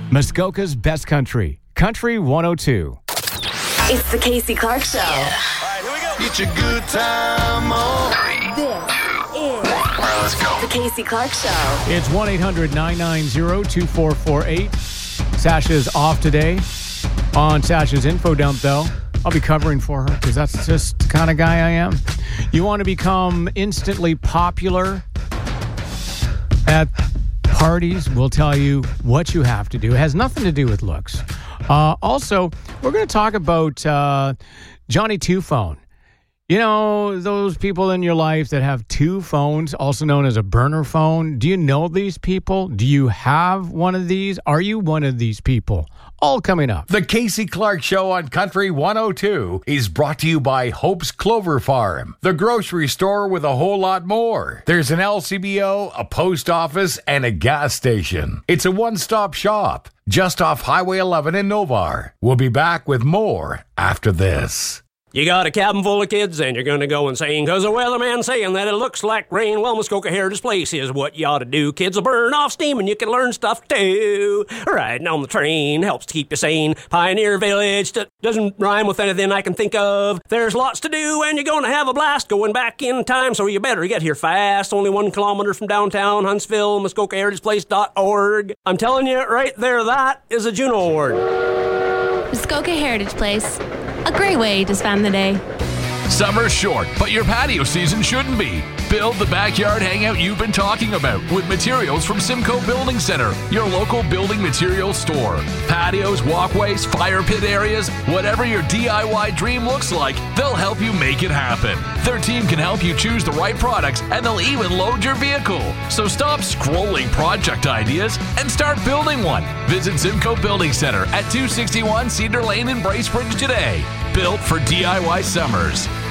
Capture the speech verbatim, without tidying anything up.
Muskoka's best country, Country one oh two. It's the Casey Clark Show. Yeah. All right, here we go. Get your good time on. This is All right, let's go. the Casey Clark Show. It's one eight hundred nine nine zero two four four eight. Sasha's off today on Sasha's info dump, though. I'll be covering for her because that's just the kind of guy I am. You want to become instantly popular at parties? We'll tell you what you have to do. It has nothing to do with looks. Uh, also, we're going to talk about uh, Johnny Two Phone. You know, those people in your life that have two phones, also known as a burner phone. Do you know these people? Do you have one of these? Are you one of these people? All coming up. The Casey Clark Show on Country one oh two is brought to you by Hope's Clover Farm, the grocery store with a whole lot more. There's an L C B O, a post office, and a gas station. It's a one-stop shop just off Highway eleven in Novar. We'll be back with more after this. You got a cabin full of kids and you're gonna go insane cause the weatherman's saying that it looks like rain. Well, Muskoka Heritage Place is what you ought to do. Kids will burn off steam and you can learn stuff too. Riding on the train helps to keep you sane. Pioneer Village that doesn't rhyme with anything I can think of. There's lots to do and you're gonna have a blast going back in time, so you better get here fast. Only one kilometer from downtown Huntsville, Muskoka Heritage Place dot org. I'm telling you right there, that is a Juno Award. Muskoka Heritage Place. A great way to spend the day. Summer's short, but your patio season shouldn't be. Build the backyard hangout you've been talking about with materials from Simcoe Building Center, your local building materials store. Patios, walkways, fire pit areas, whatever your D I Y dream looks like, they'll help you make it happen. Their team can help you choose the right products, and they'll even load your vehicle. So stop scrolling project ideas and start building one. Visit Simcoe Building Center at two sixty-one Cedar Lane in Bracebridge today. Built for D I Y summers.